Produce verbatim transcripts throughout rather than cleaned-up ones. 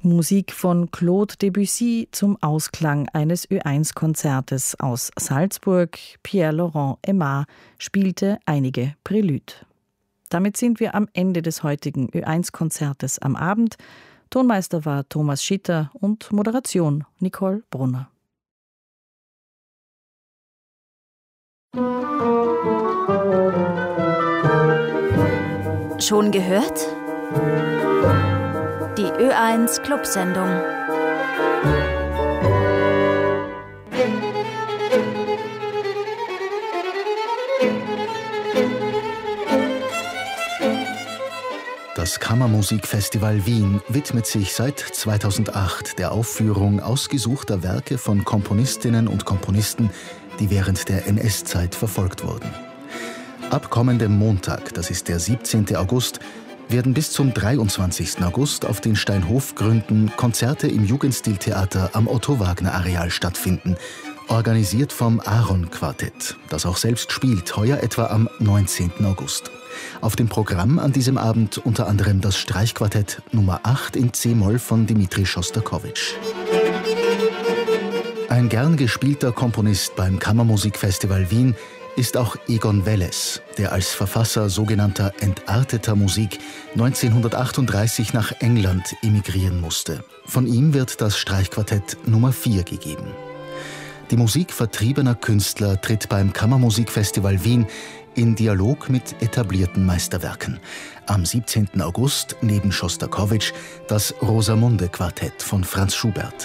Musik von Claude Debussy zum Ausklang eines Ö eins Konzertes aus Salzburg. Pierre-Laurent Aimard spielte einige Prélude. Damit sind wir am Ende des heutigen Ö eins Konzertes am Abend. Tonmeister war Thomas Schitter und Moderation Nicole Brunner. Schon gehört? Die Ö eins Clubsendung. Das Kammermusikfestival Wien widmet sich seit zweitausendacht der Aufführung ausgesuchter Werke von Komponistinnen und Komponisten, die während der N S-Zeit verfolgt wurden. Ab kommendem Montag, das ist der siebzehnten August, werden bis zum dreiundzwanzigsten August auf den Steinhof-Gründen Konzerte im Jugendstiltheater am Otto-Wagner-Areal stattfinden, organisiert vom Aaron-Quartett, das auch selbst spielt, heuer etwa am neunzehnten August. Auf dem Programm an diesem Abend unter anderem das Streichquartett Nummer acht in C-Moll von Dmitri Schostakowitsch. Ein gern gespielter Komponist beim Kammermusikfestival Wien ist auch Egon Welles, der als Verfasser sogenannter entarteter Musik neunzehnhundertachtunddreißig nach England emigrieren musste. Von ihm wird das Streichquartett Nummer vier gegeben. Die Musik vertriebener Künstler tritt beim Kammermusikfestival Wien in Dialog mit etablierten Meisterwerken. Am siebzehnten August neben Schostakowitsch das Rosamunde-Quartett von Franz Schubert.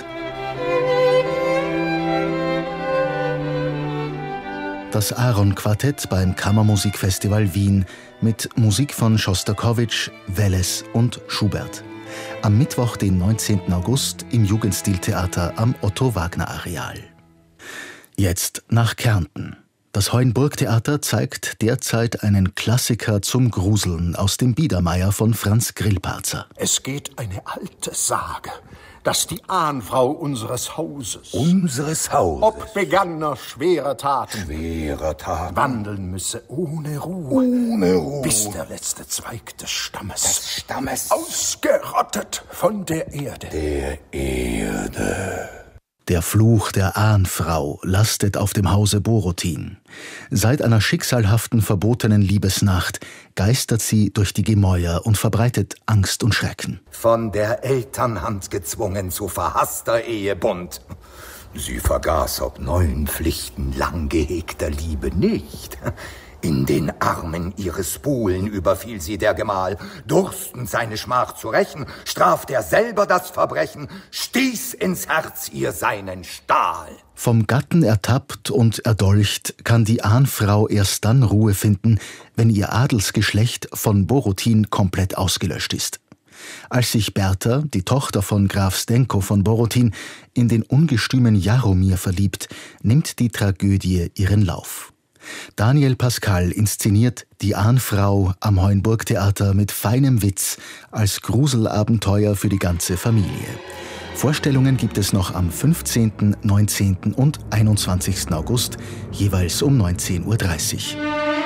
Das Aaron-Quartett beim Kammermusikfestival Wien mit Musik von Schostakowitsch, Welles und Schubert. Am Mittwoch, den neunzehnten August im Jugendstiltheater am Otto-Wagner-Areal. Jetzt nach Kärnten. Das Heuenburg-Theater zeigt derzeit einen Klassiker zum Gruseln aus dem Biedermeier von Franz Grillparzer. Es geht eine alte Sage, dass die Ahnfrau unseres Hauses, unseres Hauses, ob begangener schwerer Taten, schwerer Taten, wandeln müsse ohne Ruhe, ohne Ruhe, bis der letzte Zweig des Stammes, des Stammes, ausgerottet von der Erde, der Erde. Der Fluch der Ahnfrau lastet auf dem Hause Borotin. Seit einer schicksalhaften, verbotenen Liebesnacht geistert sie durch die Gemäuer und verbreitet Angst und Schrecken. Von der Elternhand gezwungen zu verhasster Ehebund. Sie vergaß ob neuen Pflichten lang gehegter Liebe nicht. In den Armen ihres Buhlen überfiel sie der Gemahl. Durstend seine Schmach zu rächen, straft er selber das Verbrechen, stieß ins Herz ihr seinen Stahl. Vom Gatten ertappt und erdolcht kann die Ahnfrau erst dann Ruhe finden, wenn ihr Adelsgeschlecht von Borotin komplett ausgelöscht ist. Als sich Bertha, die Tochter von Graf Stenko von Borotin, in den ungestümen Jaromir verliebt, nimmt die Tragödie ihren Lauf. Daniel Pascal inszeniert Die Ahnfrau am Heuenburg-Theater mit feinem Witz als Gruselabenteuer für die ganze Familie. Vorstellungen gibt es noch am fünfzehnten, neunzehnten und einundzwanzigsten August, jeweils um neunzehn Uhr dreißig.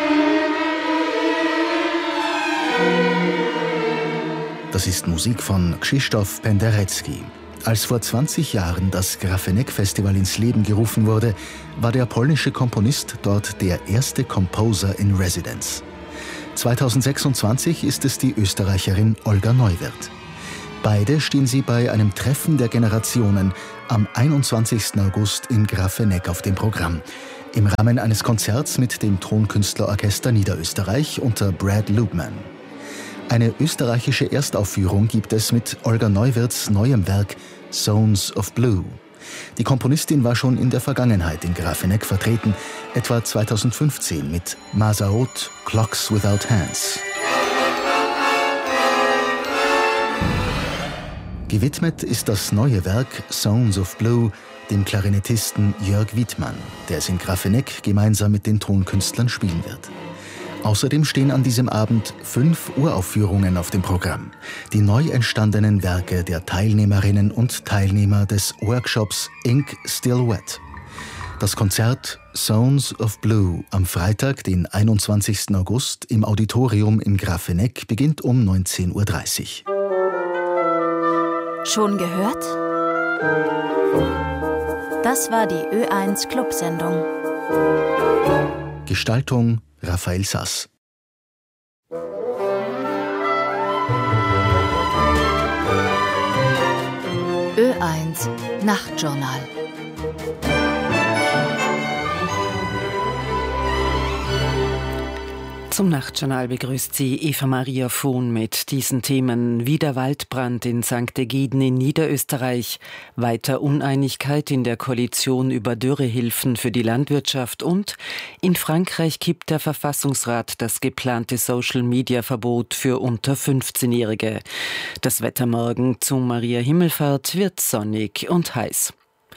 Das ist Musik von Krzysztof Penderecki. Als vor zwanzig Jahren das Grafenek-Festival ins Leben gerufen wurde, war der polnische Komponist dort der erste Composer in Residence. zweitausendsechsundzwanzig ist es die Österreicherin Olga Neuwirth. Beide stehen sie bei einem Treffen der Generationen am einundzwanzigsten August in Grafenek auf dem Programm, im Rahmen eines Konzerts mit dem Tonkünstlerorchester Niederösterreich unter Brad Lubman. Eine österreichische Erstaufführung gibt es mit Olga Neuwirths neuem Werk Zones of Blue. Die Komponistin war schon in der Vergangenheit in Grafenek vertreten, etwa zweitausendfünfzehn mit Mazaot, Clocks Without Hands. Gewidmet ist das neue Werk Zones of Blue dem Klarinettisten Jörg Wiedmann, der es in Grafenek gemeinsam mit den Tonkünstlern spielen wird. Außerdem stehen an diesem Abend fünf Uraufführungen auf dem Programm. Die neu entstandenen Werke der Teilnehmerinnen und Teilnehmer des Workshops Ink Still Wet. Das Konzert Zones of Blue am Freitag, den einundzwanzigsten August im Auditorium in Grafenek beginnt um neunzehn Uhr dreißig. Schon gehört? Das war die Ö eins Clubsendung. Gestaltung Raphael Sass. Ö eins Nachtjournal. Zum Nachtjournal begrüßt sie Eva Maria Vohn mit diesen Themen: Wieder Waldbrand in Sankt Ägiden in Niederösterreich, weiter Uneinigkeit in der Koalition über Dürrehilfen für die Landwirtschaft und in Frankreich kippt der Verfassungsrat das geplante Social-Media-Verbot für unter fünfzehnjährige. Das Wetter morgen zu Maria Himmelfahrt wird sonnig und heiß.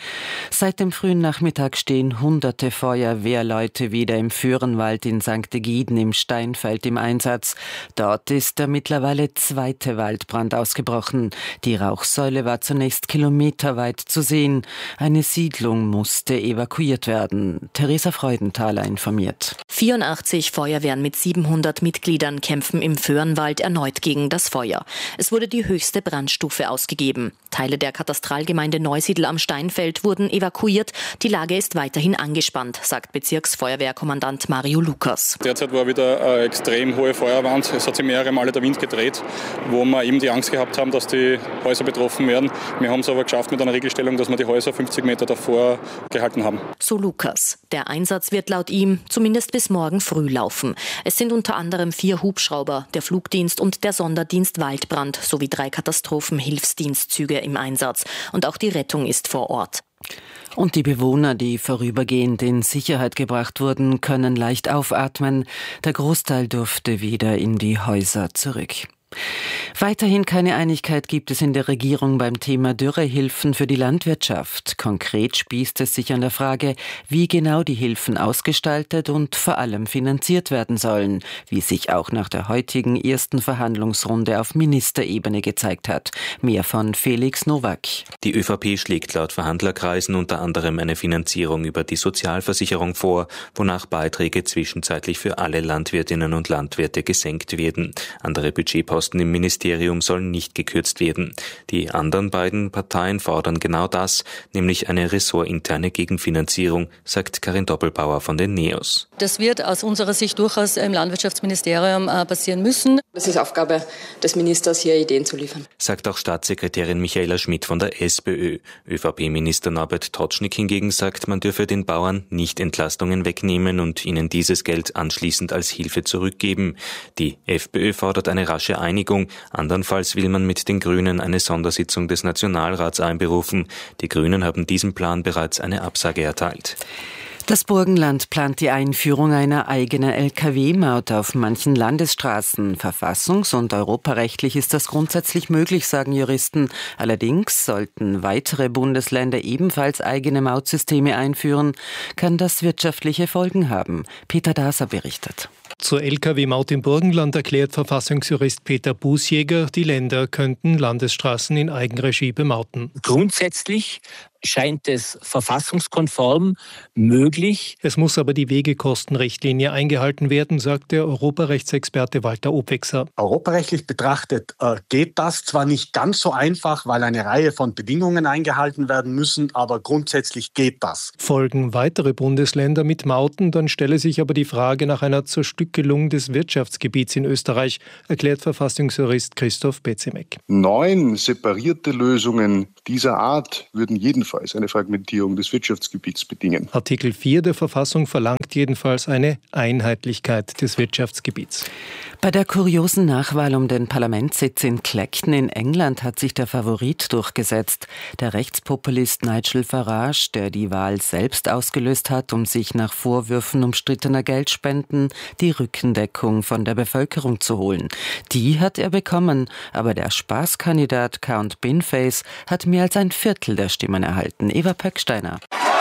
Seit dem frühen Nachmittag stehen hunderte Feuerwehrleute wieder im Föhrenwald in Sankt Ägiden im Steinfeld im Einsatz. Dort ist der mittlerweile zweite Waldbrand ausgebrochen. Die Rauchsäule war zunächst kilometerweit zu sehen. Eine Siedlung musste evakuiert werden. Theresa Freudenthaler informiert. vierundachtzig Feuerwehren mit siebenhundert Mitgliedern kämpfen im Föhrenwald erneut gegen das Feuer. Es wurde die höchste Brandstufe ausgegeben. Teile der Katastralgemeinde Neusiedl am Steinfeld wurden evakuiert. Die Lage ist weiterhin angespannt, sagt Bezirksfeuerwehrkommandant Mario Lukas. Derzeit war wieder eine extrem hohe Feuerwand. Es hat sich mehrere Male der Wind gedreht, wo wir eben die Angst gehabt haben, dass die Häuser betroffen werden. Wir haben es aber geschafft mit einer Regelstellung, dass wir die Häuser fünfzig Meter davor gehalten haben. So Lukas. Der Einsatz wird laut ihm zumindest bis morgen früh laufen. Es sind unter anderem vier Hubschrauber, der Flugdienst und der Sonderdienst Waldbrand sowie drei Katastrophenhilfsdienstzüge im Einsatz. Und auch die Rettung ist vor Ort. Und die Bewohner, die vorübergehend in Sicherheit gebracht wurden, können leicht aufatmen. Der Großteil durfte wieder in die Häuser zurück. Weiterhin keine Einigkeit gibt es in der Regierung beim Thema Dürrehilfen für die Landwirtschaft. Konkret spießt es sich an der Frage, wie genau die Hilfen ausgestaltet und vor allem finanziert werden sollen, wie sich auch nach der heutigen ersten Verhandlungsrunde auf Ministerebene gezeigt hat. Mehr von Felix Nowak. Die ÖVP schlägt laut Verhandlerkreisen unter anderem eine Finanzierung über die Sozialversicherung vor, wonach Beiträge zwischenzeitlich für alle Landwirtinnen und Landwirte gesenkt werden. Andere Budgetposten im Ministerium sollen nicht gekürzt werden. Die anderen beiden Parteien fordern genau das, nämlich eine ressortinterne Gegenfinanzierung, sagt Karin Doppelbauer von den NEOS. Das wird aus unserer Sicht durchaus im Landwirtschaftsministerium passieren müssen. Es ist Aufgabe des Ministers, hier Ideen zu liefern. Sagt auch Staatssekretärin Michaela Schmidt von der SPÖ. ÖVP-Minister Norbert Totschnig hingegen sagt, man dürfe den Bauern nicht Entlastungen wegnehmen und ihnen dieses Geld anschließend als Hilfe zurückgeben. Die FPÖ fordert eine rasche Einigung. Andernfalls will man mit den Grünen eine Sondersitzung des Nationalrats einberufen. Die Grünen haben diesem Plan bereits eine Absage erteilt. Das Burgenland plant die Einführung einer eigenen L K W-Maut auf manchen Landesstraßen. Verfassungs- und europarechtlich ist das grundsätzlich möglich, sagen Juristen. Allerdings sollten weitere Bundesländer ebenfalls eigene Mautsysteme einführen, kann das wirtschaftliche Folgen haben. Peter Daser berichtet. Zur L K W-Maut im Burgenland erklärt Verfassungsjurist Peter Bußjäger, die Länder könnten Landesstraßen in Eigenregie bemauten. Grundsätzlich scheint es verfassungskonform möglich. Es muss aber die Wegekostenrichtlinie eingehalten werden, sagt der Europarechtsexperte Walter Obwechser. Europarechtlich betrachtet äh, geht das zwar nicht ganz so einfach, weil eine Reihe von Bedingungen eingehalten werden müssen, aber grundsätzlich geht das. Folgen weitere Bundesländer mit Mauten, dann stelle sich aber die Frage nach einer Zerstückelung des Wirtschaftsgebiets in Österreich, erklärt Verfassungsjurist Christoph Bezimek. Neun separierte Lösungen dieser Art würden jedenfalls eine Fragmentierung des Wirtschaftsgebiets bedingen. Artikel vier der Verfassung verlangt jedenfalls eine Einheitlichkeit des Wirtschaftsgebiets. Bei der kuriosen Nachwahl um den Parlamentssitz in Clacton in England hat sich der Favorit durchgesetzt. Der Rechtspopulist Nigel Farage, der die Wahl selbst ausgelöst hat, um sich nach Vorwürfen umstrittener Geldspenden die Rückendeckung von der Bevölkerung zu holen. Die hat er bekommen, aber der Spaßkandidat Count Binface hat mehr als ein Viertel der Stimmen erhalten. Eva Pöcksteiner.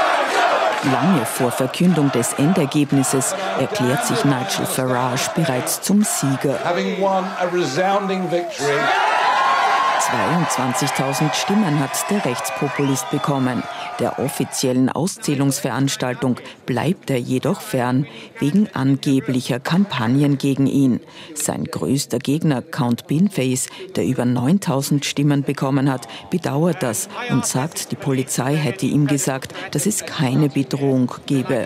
Lange vor Verkündung des Endergebnisses erklärt sich Nigel Farage bereits zum Sieger. zweiundzwanzigtausend Stimmen hat der Rechtspopulist bekommen. Der offiziellen Auszählungsveranstaltung bleibt er jedoch fern, wegen angeblicher Kampagnen gegen ihn. Sein größter Gegner, Count Binface, der über neuntausend Stimmen bekommen hat, bedauert das und sagt, die Polizei hätte ihm gesagt, dass es keine Bedrohung gebe.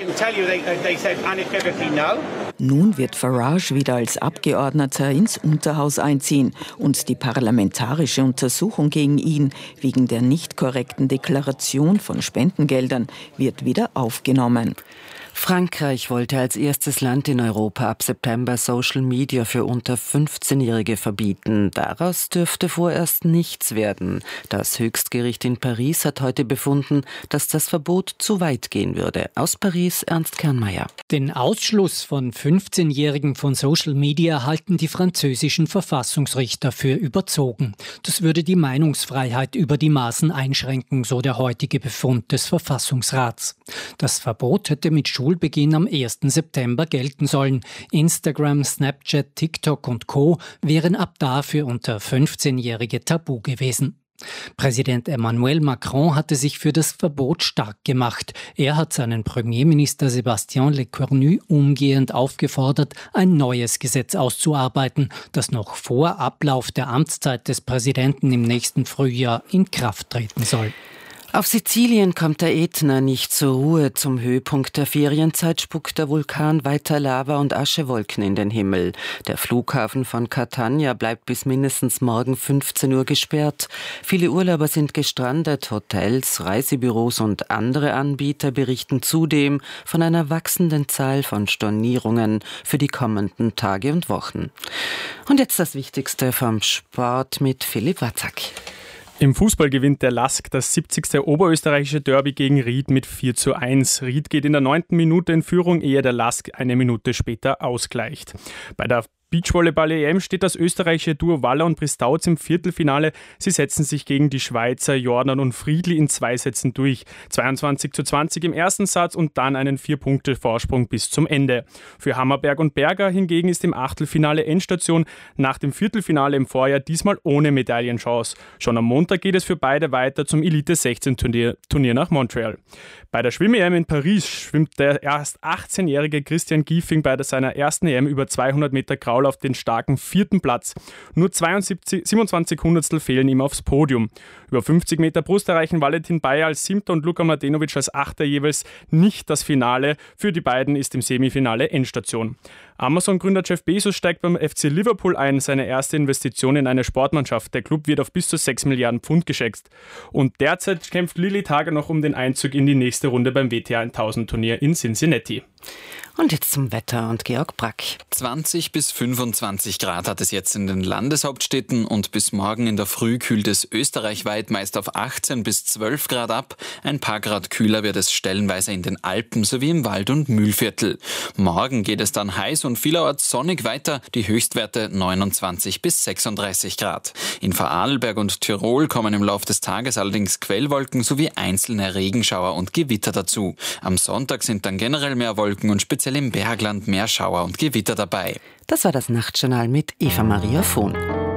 Nun wird Farage wieder als Abgeordneter ins Unterhaus einziehen und die parlamentarische Untersuchung gegen ihn wegen der nicht korrekten Deklaration von Spendengeldern wird wieder aufgenommen. Frankreich wollte als erstes Land in Europa ab September Social Media für unter fünfzehnjährige verbieten. Daraus dürfte vorerst nichts werden. Das Höchstgericht in Paris hat heute befunden, dass das Verbot zu weit gehen würde. Aus Paris Ernst Kernmeier. Den Ausschluss von fünfzehnjährigen von Social Media halten die französischen Verfassungsrichter für überzogen. Das würde die Meinungsfreiheit über die Maßen einschränken, so der heutige Befund des Verfassungsrats. Das Verbot hätte mit Schulbeginn am ersten September gelten sollen. Instagram, Snapchat, TikTok und Co. wären ab da für unter fünfzehnjährige tabu gewesen. Präsident Emmanuel Macron hatte sich für das Verbot stark gemacht. Er hat seinen Premierminister Sébastien Lecornu umgehend aufgefordert, ein neues Gesetz auszuarbeiten, das noch vor Ablauf der Amtszeit des Präsidenten im nächsten Frühjahr in Kraft treten soll. Auf Sizilien kommt der Ätna nicht zur Ruhe. Zum Höhepunkt der Ferienzeit spuckt der Vulkan weiter Lava und Aschewolken in den Himmel. Der Flughafen von Catania bleibt bis mindestens morgen fünfzehn Uhr gesperrt. Viele Urlauber sind gestrandet. Hotels, Reisebüros und andere Anbieter berichten zudem von einer wachsenden Zahl von Stornierungen für die kommenden Tage und Wochen. Und jetzt das Wichtigste vom Sport mit Philipp Watzak. Im Fußball gewinnt der Lask das siebzigste oberösterreichische Derby gegen Ried mit vier zu eins. Ried geht in der neunten Minute in Führung, ehe der Lask eine Minute später ausgleicht. Bei der Beachvolleyball-E M steht das österreichische Duo Waller und Pristauz im Viertelfinale. Sie setzen sich gegen die Schweizer Jordan und Friedli in zwei Sätzen durch. zweiundzwanzig zu zwanzig im ersten Satz und dann einen Vier-Punkte-Vorsprung bis zum Ende. Für Hammerberg und Berger hingegen ist im Achtelfinale Endstation nach dem Viertelfinale im Vorjahr diesmal ohne Medaillenchance. Schon am Montag geht es für beide weiter zum Elite sechzehn Turnier, Turnier nach Montreal. Bei der Schwimm-E M in Paris schwimmt der erst achtzehnjährige Christian Giefing bei seiner ersten E M über zweihundert Meter Kraul auf den starken vierten Platz. Nur siebenundzwanzig Hundertstel fehlen ihm aufs Podium. Über fünfzig Meter Brust erreichen Valentin Bayer als Siebter und Luka Mladenovic als Achter jeweils nicht das Finale. Für die beiden ist im Semifinale Endstation. Amazon-Gründer Jeff Bezos steigt beim F C Liverpool ein, seine erste Investition in eine Sportmannschaft. Der Club wird auf bis zu sechs Milliarden Pfund geschätzt. Und derzeit kämpft Lilly Tager noch um den Einzug in die nächste Runde beim W T A tausend Turnier in Cincinnati. Und jetzt zum Wetter und Georg Brack. zwanzig bis fünfundzwanzig Grad hat es jetzt in den Landeshauptstädten und bis morgen in der Früh kühlt es österreichweit meist auf achtzehn bis zwölf Grad ab. Ein paar Grad kühler wird es stellenweise in den Alpen sowie im Wald- und Mühlviertel. Morgen geht es dann heiß und vielerorts sonnig weiter, die Höchstwerte neunundzwanzig bis sechsunddreißig Grad. In Vorarlberg und Tirol kommen im Laufe des Tages allerdings Quellwolken sowie einzelne Regenschauer und Gewitter dazu. Am Sonntag sind dann generell mehr Wolken und speziell im Bergland mehr Schauer und Gewitter dabei. Das war das Nachtjournal mit Eva Maria Vohn.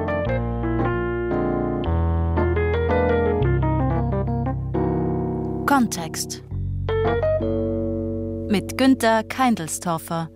Kontext mit Günther Keindelstorfer.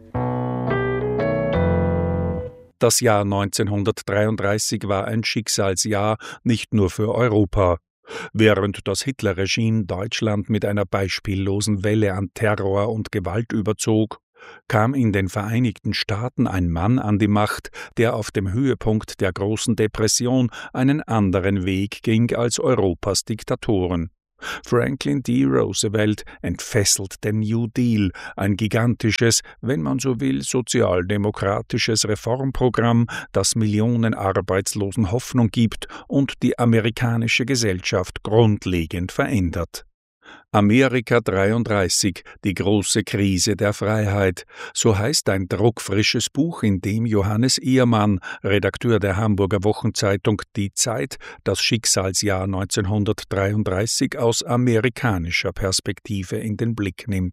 Das Jahr neunzehnhundertdreiunddreißig war ein Schicksalsjahr, nicht nur für Europa. Während das Hitlerregime Deutschland mit einer beispiellosen Welle an Terror und Gewalt überzog, kam in den Vereinigten Staaten ein Mann an die Macht, der auf dem Höhepunkt der großen Depression einen anderen Weg ging als Europas Diktatoren. Franklin D. Roosevelt entfesselt den New Deal, ein gigantisches, wenn man so will, sozialdemokratisches Reformprogramm, das Millionen Arbeitslosen Hoffnung gibt und die amerikanische Gesellschaft grundlegend verändert. Amerika dreiunddreißig, die große Krise der Freiheit. So heißt ein druckfrisches Buch, in dem Johannes Ehrmann, Redakteur der Hamburger Wochenzeitung Die Zeit, das Schicksalsjahr neunzehnhundertdreiunddreißig aus amerikanischer Perspektive in den Blick nimmt.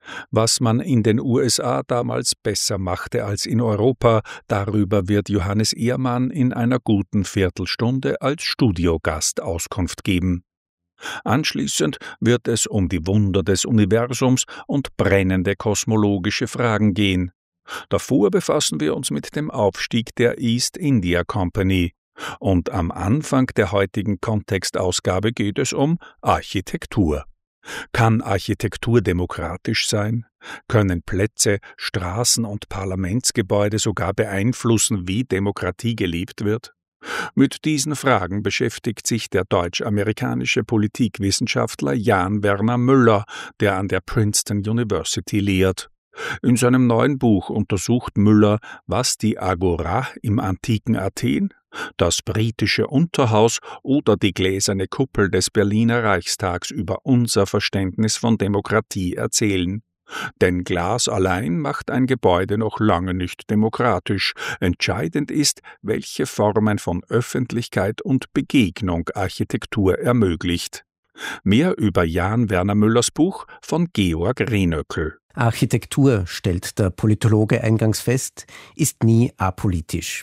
Was man in den U S A damals besser machte als in Europa, darüber wird Johannes Ehrmann in einer guten Viertelstunde als Studiogast Auskunft geben. Anschließend wird es um die Wunder des Universums und brennende kosmologische Fragen gehen. Davor befassen wir uns mit dem Aufstieg der East India Company. Und am Anfang der heutigen Kontextausgabe geht es um Architektur. Kann Architektur demokratisch sein? Können Plätze, Straßen und Parlamentsgebäude sogar beeinflussen, wie Demokratie gelebt wird? Mit diesen Fragen beschäftigt sich der deutsch-amerikanische Politikwissenschaftler Jan Werner Müller, der an der Princeton University lehrt. In seinem neuen Buch untersucht Müller, was die Agora im antiken Athen, das britische Unterhaus oder die gläserne Kuppel des Berliner Reichstags über unser Verständnis von Demokratie erzählen. Denn Glas allein macht ein Gebäude noch lange nicht demokratisch. Entscheidend ist, welche Formen von Öffentlichkeit und Begegnung Architektur ermöglicht. Mehr über Jan Werner Müllers Buch von Georg Renöckel. Architektur, stellt der Politologe eingangs fest, ist nie apolitisch.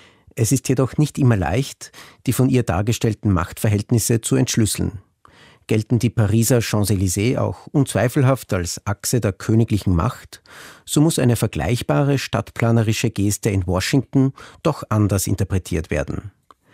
Es ist jedoch nicht immer leicht, die von ihr dargestellten Machtverhältnisse zu entschlüsseln. Gelten die Pariser Champs-Élysées auch unzweifelhaft als Achse der königlichen Macht, so muss eine vergleichbare stadtplanerische Geste in Washington doch anders interpretiert werden.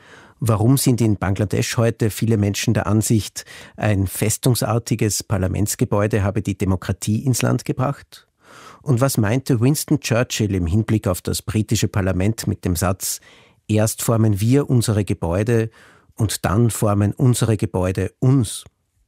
Warum sind in Bangladesch heute viele Menschen der Ansicht, ein festungsartiges Parlamentsgebäude habe die Demokratie ins Land gebracht? Und was meinte Winston Churchill im Hinblick auf das britische Parlament mit dem Satz: Erst formen wir unsere Gebäude und dann formen unsere Gebäude uns?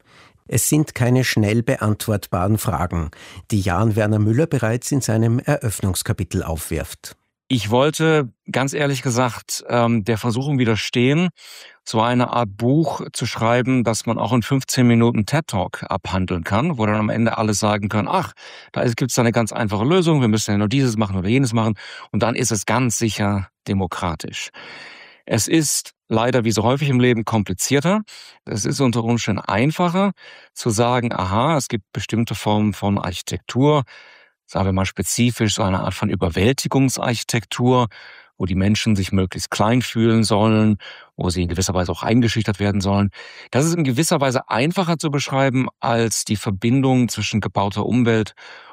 Es sind keine schnell beantwortbaren Fragen, die Jan Werner Müller bereits in seinem Eröffnungskapitel aufwirft. Ich wollte, ganz ehrlich gesagt, ähm, der Versuchung widerstehen, so eine Art Buch zu schreiben, das man auch in fünfzehn Minuten TED-Talk abhandeln kann, wo dann am Ende alle sagen können, ach, da gibt es eine ganz einfache Lösung, wir müssen ja nur dieses machen oder jenes machen und dann ist es ganz sicher demokratisch. Es ist leider wie so häufig im Leben komplizierter. Es ist unter Umständen einfacher zu sagen, aha, es gibt bestimmte Formen von Architektur, sagen wir mal spezifisch so eine Art von Überwältigungsarchitektur, wo die Menschen sich möglichst klein fühlen sollen, wo sie in gewisser Weise auch eingeschüchtert werden sollen. Das ist in gewisser Weise einfacher zu beschreiben als die Verbindung zwischen gebauter Umwelt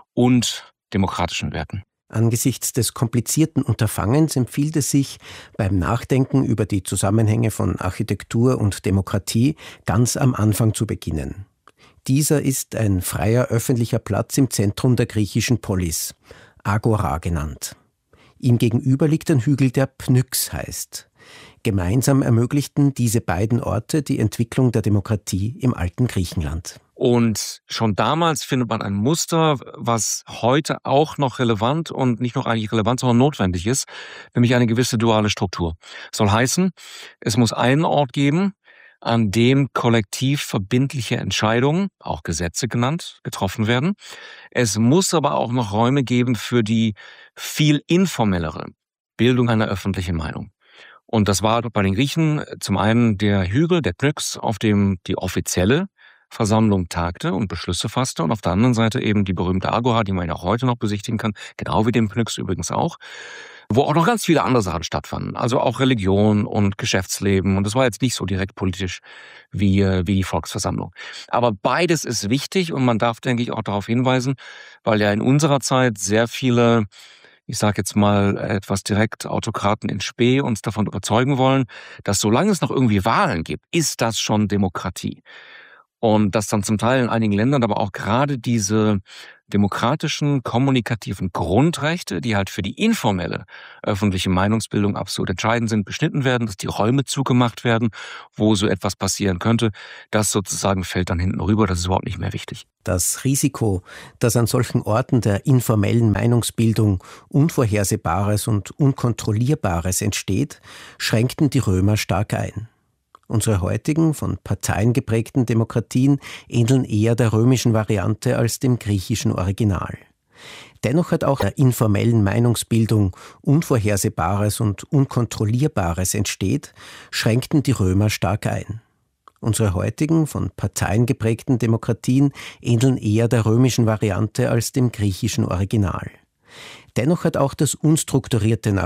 und demokratischen Werten. Angesichts des komplizierten Unterfangens empfiehlt es sich, beim Nachdenken über die Zusammenhänge von Architektur und Demokratie ganz am Anfang zu beginnen. Dieser ist ein freier öffentlicher Platz im Zentrum der griechischen Polis, Agora genannt. Ihm gegenüber liegt ein Hügel, der Pnyx heißt. Gemeinsam ermöglichten diese beiden Orte die Entwicklung der Demokratie im alten Griechenland. Und schon damals findet man ein Muster, was heute auch noch relevant und nicht nur eigentlich relevant, sondern notwendig ist, nämlich eine gewisse duale Struktur. Soll heißen, es muss einen Ort geben, an dem kollektiv verbindliche Entscheidungen, auch Gesetze genannt, getroffen werden. Es muss aber auch noch Räume geben für die viel informellere Bildung einer öffentlichen Meinung. Und das war bei den Griechen zum einen der Hügel, der Pnyx, auf dem die offizielle Versammlung tagte und Beschlüsse fasste und auf der anderen Seite eben die berühmte Agora, die man ja auch heute noch besichtigen kann, genau wie den Pnyx übrigens auch, wo auch noch ganz viele andere Sachen stattfanden, also auch Religion und Geschäftsleben und das war jetzt nicht so direkt politisch wie, wie die Volksversammlung. Aber beides ist wichtig und man darf, denke ich, auch darauf hinweisen, weil ja in unserer Zeit sehr viele, ich sage jetzt mal etwas direkt, Autokraten in Spe uns davon überzeugen wollen, dass solange es noch irgendwie Wahlen gibt, ist das schon Demokratie. Und dass dann zum Teil in einigen Ländern aber auch gerade diese demokratischen, kommunikativen Grundrechte, die halt für die informelle öffentliche Meinungsbildung absolut entscheidend sind, beschnitten werden, dass die Räume zugemacht werden, wo so etwas passieren könnte. Das sozusagen fällt dann hinten rüber, das ist überhaupt nicht mehr wichtig. Das Risiko, dass an solchen Orten der informellen Meinungsbildung Unvorhersehbares und Unkontrollierbares entsteht, schränkten die Römer stark ein. Unsere heutigen, von Parteien geprägten Demokratien ähneln eher der römischen Variante als dem griechischen Original. Dennoch hat auch der informellen Meinungsbildung Unvorhersehbares und Unkontrollierbares entsteht, schränkten die Römer stark ein. Unsere heutigen, von Parteien geprägten Demokratien ähneln eher der römischen Variante als dem griechischen Original. Dennoch hat auch das unstrukturierte